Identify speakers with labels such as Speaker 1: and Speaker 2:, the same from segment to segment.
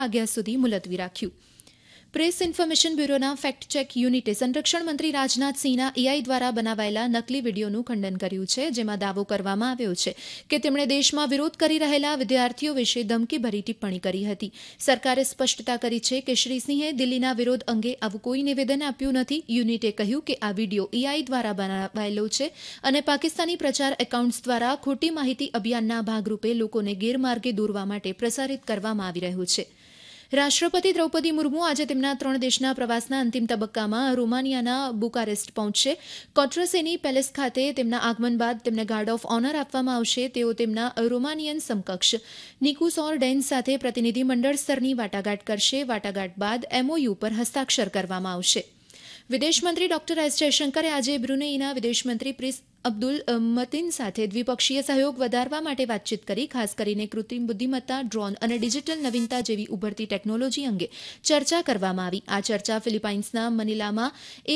Speaker 1: વાગ્યા સુધી મુલતવી રાખ્યું. પ્રેસ ઇન્ફોર્મેશન બ્યુરોના ફેક્ટ ચેક યુનિટે સંરક્ષણ મંત્રી રાજનાથસિંહના એઆઈ દ્વારા બનાવાયેલા નકલી વીડિયોનું ખંડન કર્યું છે, જેમાં દાવો કરવામાં આવ્યો છે કે તેમણે દેશમાં વિરોધ કરી રહેલા વિદ્યાર્થીઓ વિશે ધમકીભરી ટિપ્પણી કરી હતી. સરકારે સ્પષ્ટતા કરી છે કે શ્રી સિંહે દિલ્હીના વિરોધ અંગે આવું કોઈ નિવેદન આપ્યું નથી. યુનિટે કહ્યું કે આ વીડિયો એઆઈ દ્વારા બનાવાયેલો છે અને પાકિસ્તાની પ્રચાર એકાઉન્ટ્સ દ્વારા ખોટી માહિતી અભિયાનના ભાગરૂપે લોકોને ગેરમાર્ગે દોરવા માટે પ્રસારિત કરવામાં આવી રહ્યું છે. રાષ્ટ્રપતિ દ્રૌપદી મુર્મુ આજે તેમના 3 દેશના પ્રવાસના અંતિમ તબક્કામાં રોમાનિયાના બુકારેસ્ટ પહોંચશે. કોટ્રસેની પેલેસ ખાતે તેમના આગમન બાદ તેમને ગાર્ડ ઓફ ઓનર આપવામાં આવશે. તેઓ તેમના રોમાનિયન સમકક્ષ નિકુસોર ડેન સાથે પ્રતિનિધિમંડળ સ્તરની વાટાઘાટ કરશે. વાટાઘાટ બાદ એમઓયુ પર હસ્તાક્ષર કરવામાં આવશે. વિદેશમંત્રી ડોક્ટર એસ જયશંકરે આજે બ્રુનેઈના વિદેશમંત્રી પ્રિન્સ અબ્દુલ મતીન સાથે દ્વિપક્ષીય સહયોગ વધારવા માટે વાતચીત કરી. ખાસ કરીને કૃત્રિમ બુદ્ધિમત્તા, ડ્રોન અને ડિજિટલ નવીનતા જેવી ઉભરતી ટેકનોલોજી અંગે ચર્ચા કરવામાં આવી. આ ચર્ચા ફિલિપાઇન્સના મનીલામાં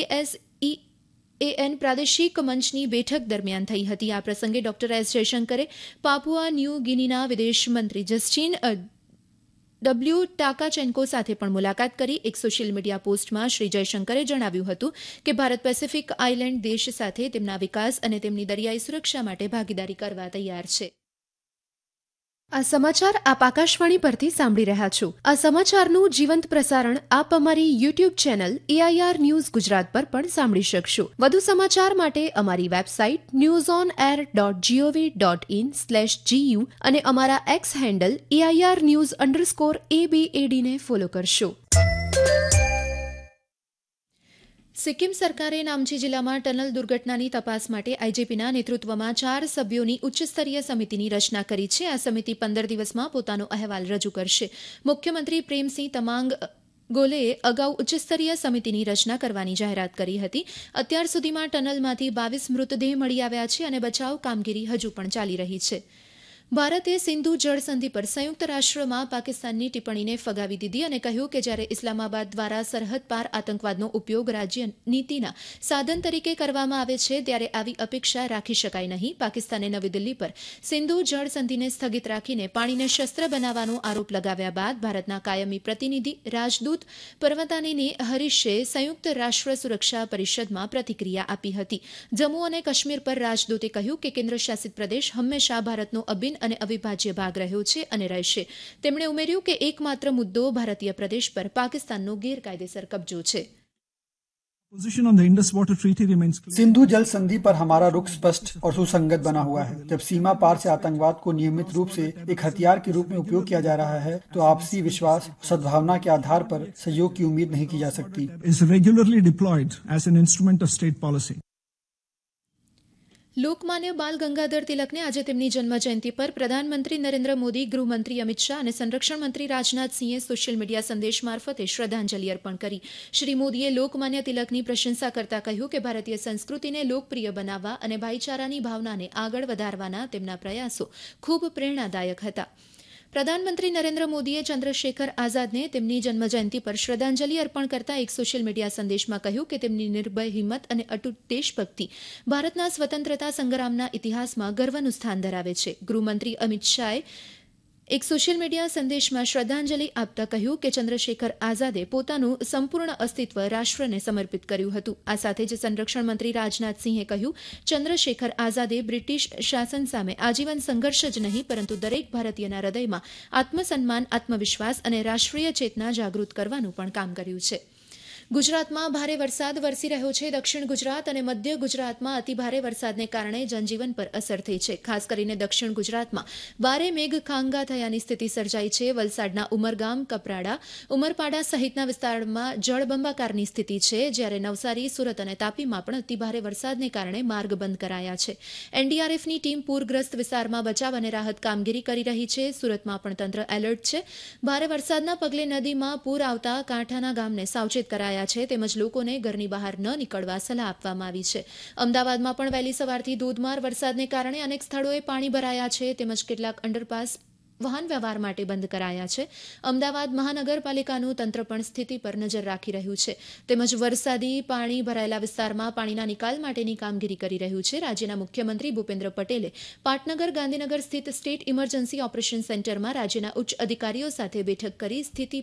Speaker 1: ASEAN પ્રાદેશિક મંચની બેઠક દરમિયાન થઈ હતી. આ પ્રસંગે ડોક્ટર એસ જયશંકરે પાપુઆ ન્યૂ ગિનીના વિદેશમંત્રી જસ્ટીન ટાકાચેન્કો સાથે પણ મુલાકાત કરી. એક સોશિયલ મીડિયા પોસ્ટમાં શ્રી જયશંકરે જણાવ્યું હતું કે ભારત પેસિફિક આઇલેન્ડ દેશ સાથે તેમના વિકાસ અને તેમની દરિયાઈ સુરક્ષા માટે ભાગીદારી કરવા તૈયાર છે. આ સમાચાર આપ આકાશવાણી પરથી સાંભળી રહ્યા છો. આ સમાચારનું જીવંત પ્રસારણ આપ અમારી YouTube channel AIR news Gujarat પર પણ સાંભળી શકશો. વધુ સમાચાર માટે અમારી વેબસાઇટ newsonair.gov.in/gu અને અમારા એક્સ હેન્ડલ AIR_news_ABAD ને ફોલો કરશો. સિક્કિમ સરકારે નામચી જિલ્લામાં ટનલ દુર્ઘટનાની તપાસ માટે આઈજીપીના નેતૃત્વમાં 4 સભ્યોની ઉચ્ચસ્તરીય સમિતિની રચના કરી છે. આ સમિતિ 15 દિવસમાં પોતાનો અહેવાલ રજૂ કરશે. મુખ્યમંત્રી પ્રેમસિંહ તમાંગ ગોલેએ અગાઉ ઉચ્ચસ્તરીય સમિતિની રચના કરવાની જાહેરાત કરી હતી. અત્યાર સુધીમાં ટનલમાંથી 22 મૃતદેહ મળી આવ્યા છે અને બચાવ કામગીરી હજુ પણ ચાલી રહી છે. ભારતે સિંધુ જળ સંધિ પર સંયુક્ત રાષ્ટ્રમાં પાકિસ્તાનની ટિપ્પણીને ફગાવી દીધી અને કહ્યું કે જ્યારે ઇસ્લામાબાદ દ્વારા સરહદ પાર આતંકવાદનો ઉપયોગ રાજ્ય નીતિના સાધન તરીકે કરવામાં આવે છે, ત્યારે આવી અપેક્ષા રાખી શકાય નહીં. પાકિસ્તાને નવી દિલ્હી પર સિંધુ જળ સંધિને સ્થગિત રાખીને પાણીને શસ્ત્ર બનાવવાનો આરોપ લગાવ્યા બાદ ભારતના કાયમી પ્રતિનિધિ રાજદૂત પર્વતાનીની હરીશે સંયુક્ત રાષ્ટ્ર સુરક્ષા પરિષદમાં પ્રતિક્રિયા આપી હતી. જમ્મુ અને કાશ્મીર પર રાજદૂતે કહ્યું કે કેન્દ્રશાસિત પ્રદેશ હંમેશા ભારતનો અભિન્ન અને અવિભાજ્ય ભાગ રહ્યો છે અને રહેશે. તેમણે ઉમેર્યું કે એકમાત્ર મુદ્દો ભારતીય પ્રદેશ પર પાકિસ્તાનનો ગેરકાયદેસર કબજો છે.
Speaker 2: सिंधु जल संधि पर हमारा रुख स्पष्ट और सुसंगत बना हुआ है. जब सीमा पार से आतंकवाद को नियमित रूप से एक हथियार के रूप में उपयोग किया जा रहा है, तो आपसी विश्वास और सद्भावना के आधार पर सहयोग की उम्मीद नहीं की जा सकती.
Speaker 1: લોકમાન્ય બાલ ગંગાધર તિલકને આજે તેમની જન્મજયંતિ પર પ્રધાનમંત્રી નરેન્દ્ર મોદી, ગૃહમંત્રી અમિત શાહ અને સંરક્ષણ મંત્રી રાજનાથસિંહે સોશિયલ મીડિયા સંદેશ મારફતે શ્રદ્ધાંજલિ અર્પણ કરી. શ્રી મોદીએ લોકમાન્ય તિલકની પ્રશંસા કરતા કહ્યું કે ભારતીય સંસ્કૃતિને લોકપ્રિય બનાવવા અને ભાઈચારાની ભાવનાને આગળ વધારવાના તેમના પ્રયાસો ખૂબ પ્રેરણાદાયક હતા. પ્રધાનમંત્રી નરેન્દ્ર મોદીએ ચંદ્રશેખર આઝાદને તેમની જન્મજયંતિ પર શ્રદ્ધાંજલિ અર્પણ કરતા એક સોશિયલ મીડિયા સંદેશમાં કહ્યું કે તેમની નિર્ભય હિંમત અને અતૂટ દેશભક્તિ ભારતના સ્વતંત્રતા સંગ્રામના ઇતિહાસમાં ગર્વનું સ્થાન ધરાવે છે. ગૃહમંત્રી અમિત શાહે એક સોશિયલ મીડિયા સંદેશમાં શ્રદ્ધાંજલિ આપતા કહ્યું કે ચંદ્રશેખર આઝાદે પોતાનું સંપૂર્ણ અસ્તિત્વ રાષ્ટ્રને સમર્પિત કર્યું હતું. આ સાથે જ સંરક્ષણ મંત્રી રાજનાથસિંહે કહ્યું, ચંદ્રશેખર આઝાદે બ્રિટિશ શાસન સામે આજીવન સંઘર્ષ જ નહીં, પરંતુ દરેક ભારતીયના હૃદયમાં આત્મસન્માન, આત્મવિશ્વાસ અને રાષ્ટ્રીય ચેતના જાગૃત કરવાનું પણ કામ કર્યું છે. ગુજરાતમાં ભારે વરસાદ વરસી રહ્યો છે. દક્ષિણ ગુજરાત અને મધ્ય ગુજરાતમાં અતિભારે વરસાદને કારણે જનજીવન પર અસર થઈ છે. ખાસ કરીને દક્ષિણ ગુજરાતમાં ભારે મેઘખાંગા થયાની સ્થિતિ સર્જાઈ છે. વલસાડના ઉમરગામ, કપરાડા, ઉમરપાડા સહિતના વિસ્તારમાં જળબંબાકારની સ્થિતિ છે, જ્યારે નવસારી, સુરત અને તાપીમાં પણ અતિભારે વરસાદને કારણે માર્ગ બંધ કરાયા છે. એનડીઆરએફની ટીમ પૂરગ્રસ્ત વિસ્તારમાં બચાવ અને રાહત કામગીરી કરી રહી છે. સુરતમાં પણ તંત્ર એલર્ટ છે. ભારે વરસાદના પગલે નદીમાં પૂર આવતા કાંઠાના ગામને સાવચેત કરાયા છે, તેમજ લોકોને ઘરની બહાર ન નીકળવા સલાહ આપવામાં આવી છે. અમદાવાદમાં પણ વહેલી સવારથી ધોધમાર વરસાદને કારણે અનેક સ્થળોએ પાણી ભરાયા છે, તેમજ કેટલાક અંડરપાસ વાહન વ્યવહાર માટે બંધ કરાયા છે. અમદાવાદ મહાનગરપાલિકાનું તંત્ર પણ સ્થિતિ પર નજર રાખી રહ્યું છે તેમજ વરસાદી પાણી ભરાયેલા વિસ્તારમાં પાણીના નિકાલ માટેની કામગીરી કરી રહ્યું છે. રાજ્યના મુખ્યમંત્રી ભૂપેન્દ્ર પટેલે પાટનગર ગાંધીનગર સ્થિત સ્ટેટ ઇમરજન્સી ઓપરેશન સેન્ટરમાં રાજ્યના ઉચ્ચ અધિકારીઓ સાથે બેઠક કરી સ્થિતિ